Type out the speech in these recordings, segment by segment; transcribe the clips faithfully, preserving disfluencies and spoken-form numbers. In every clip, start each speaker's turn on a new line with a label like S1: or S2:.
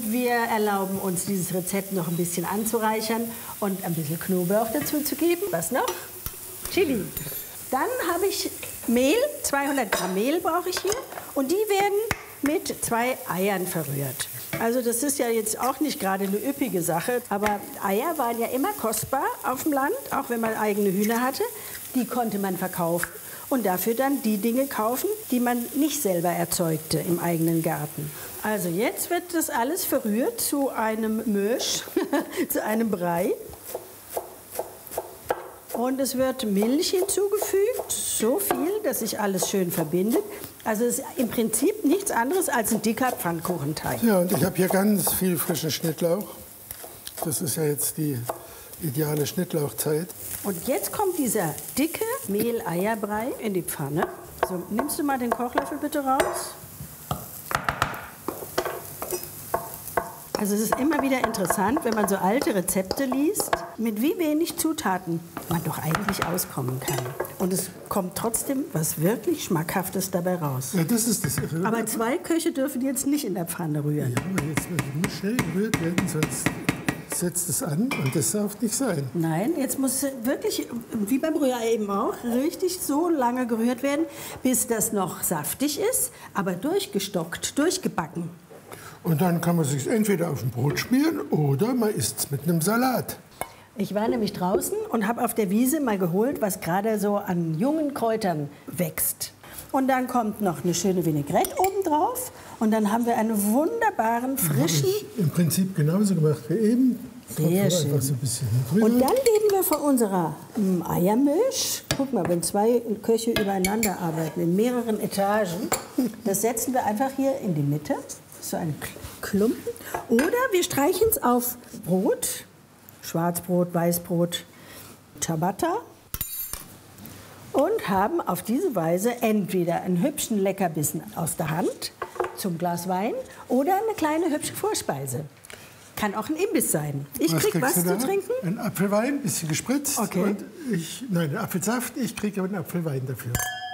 S1: wir erlauben uns, dieses Rezept noch ein bisschen anzureichern und ein bisschen Knoblauch dazu zu geben. Was noch? Chili. Dann habe ich Mehl, zweihundert Gramm Mehl brauche ich hier. Und die werden mit zwei Eiern verrührt. Also das ist ja jetzt auch nicht gerade eine üppige Sache, aber Eier waren ja immer kostbar auf dem Land, auch wenn man eigene Hühner hatte. Die konnte man verkaufen und dafür dann die Dinge kaufen, die man nicht selber erzeugte im eigenen Garten. Also jetzt wird das alles verrührt zu einem Meusch, zu einem Brei. Und es wird Milch hinzugefügt, so viel, dass sich alles schön verbindet. Also es ist im Prinzip nichts anderes als ein dicker Pfannkuchenteig.
S2: Ja, und ich habe hier ganz viel frischen Schnittlauch. Das ist ja jetzt die ideale Schnittlauchzeit.
S1: Und jetzt kommt dieser dicke Mehl-Eierbrei in die Pfanne. So, nimmst du mal den Kochlöffel bitte raus? Also es ist immer wieder interessant, wenn man so alte Rezepte liest, mit wie wenig Zutaten man doch eigentlich auskommen kann. Und es kommt trotzdem was wirklich Schmackhaftes dabei raus.
S2: Ja, das ist das Irre.
S1: Aber zwei Köche dürfen jetzt nicht in der Pfanne rühren.
S2: Ja, aber jetzt muss schnell gerührt werden, sonst setzt es an und das darf nicht sein.
S1: Nein, jetzt muss wirklich, wie beim Rührei eben auch, richtig so lange gerührt werden, bis das noch saftig ist, aber durchgestockt, durchgebacken.
S2: Und dann kann man es sich entweder auf ein Brot schmieren oder man isst es mit einem Salat.
S1: Ich war nämlich draußen und habe auf der Wiese mal geholt, was gerade so an jungen Kräutern wächst. Und dann kommt noch eine schöne Vinaigrette obendrauf und dann haben wir einen wunderbaren, frischen...
S2: Habe ich im Prinzip genauso gemacht wie eben.
S1: Sehr schön.
S2: Einfach so ein bisschen drüber.
S1: Und dann geben wir von unserer mm, Eiermilch, guck mal, wenn zwei Köche übereinander arbeiten, in mehreren Etagen, das setzen wir einfach hier in die Mitte, so ein Klumpen. Oder wir streichen es auf Brot, Schwarzbrot, Weißbrot, Ciabatta. Und haben auf diese Weise entweder einen hübschen Leckerbissen aus der Hand zum Glas Wein oder eine kleine hübsche Vorspeise. Kann auch ein Imbiss sein. Ich
S2: was
S1: krieg was
S2: du
S1: zu
S2: da?
S1: trinken.
S2: Ein Apfelwein, ein bisschen gespritzt.
S1: Okay.
S2: Und ich, nein, Apfelsaft, ich kriege aber einen Apfelwein dafür.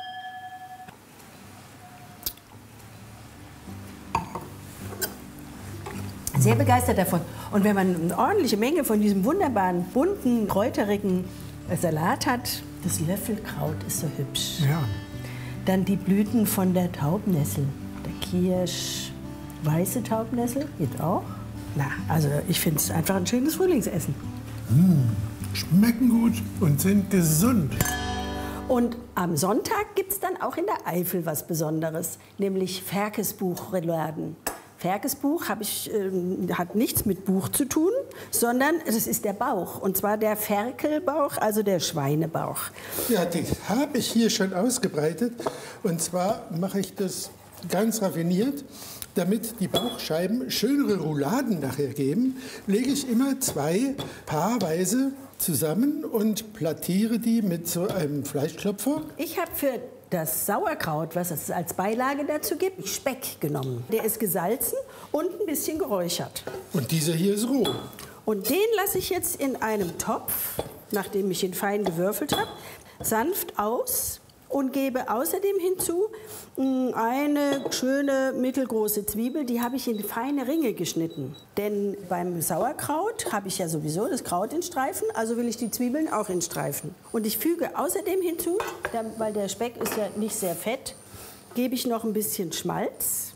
S1: Sehr begeistert davon. Und wenn man eine ordentliche Menge von diesem wunderbaren, bunten, kräuterigen Salat hat, das Löffelkraut ist so hübsch.
S2: Ja.
S1: Dann die Blüten von der Taubnessel, der Kirsch, weiße Taubnessel geht auch. Na, also ich finde es einfach ein schönes Frühlingsessen.
S2: Mmh, schmecken gut und sind gesund.
S1: Und am Sonntag gibt es dann auch in der Eifel was Besonderes, nämlich Ferkesbuchrouladen. Ferkesbuch hab ich, äh, hat nichts mit Buch zu tun, sondern es ist der Bauch. Und zwar der Ferkelbauch, also der Schweinebauch.
S2: Ja, den habe ich hier schon ausgebreitet. Und zwar mache ich das ganz raffiniert. Damit die Bauchscheiben schönere Rouladen nachher geben, lege ich immer zwei paarweise zusammen und plattiere die mit so einem Fleischklopfer.
S1: Ich habe für das Sauerkraut, was es als Beilage dazu gibt, Speck genommen. Der ist gesalzen und ein bisschen geräuchert.
S2: Und dieser hier ist roh.
S1: Und den lasse ich jetzt in einem Topf, nachdem ich ihn fein gewürfelt habe, sanft aus und gebe außerdem hinzu eine schöne mittelgroße Zwiebel, die habe ich in feine Ringe geschnitten. Denn beim Sauerkraut habe ich ja sowieso das Kraut in Streifen, also will ich die Zwiebeln auch in Streifen. Und ich füge außerdem hinzu, weil der Speck ist ja nicht sehr fett, gebe ich noch ein bisschen Schmalz.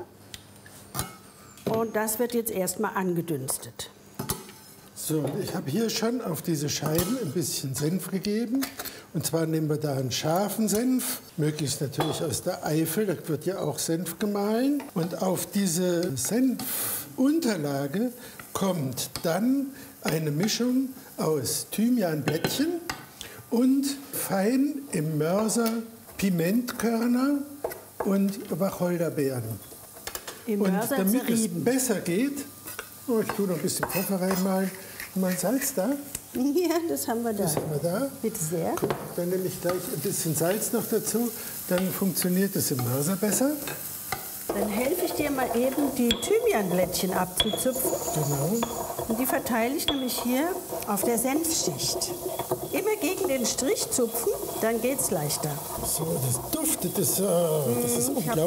S1: Und das wird jetzt erstmal angedünstet.
S2: So, ich habe hier schon auf diese Scheiben ein bisschen Senf gegeben. Und zwar nehmen wir da einen scharfen Senf, möglichst natürlich aus der Eifel, da wird ja auch Senf gemahlen. Und auf diese Senfunterlage kommt dann eine Mischung aus Thymianblättchen und fein im Mörser Pimentkörner und Wacholderbeeren.
S1: Im
S2: Und
S1: Mörser
S2: damit
S1: zerrieben.
S2: es besser geht, oh, ich tue noch ein bisschen Pfeffer reinmalen. Mal Salz da?
S1: Ja, das haben wir da.
S2: Das haben wir da.
S1: Bitte sehr.
S2: Guck, dann nehme ich gleich ein bisschen Salz noch dazu. Dann funktioniert es im Mörser besser.
S1: Dann helfe ich dir mal eben, die Thymianblättchen abzuzupfen.
S2: Genau.
S1: Und die verteile ich nämlich hier auf der Senfschicht. Immer gegen den Strich zupfen, dann geht's leichter.
S2: So, das duftet. Das, oh, das ist
S1: Ich habe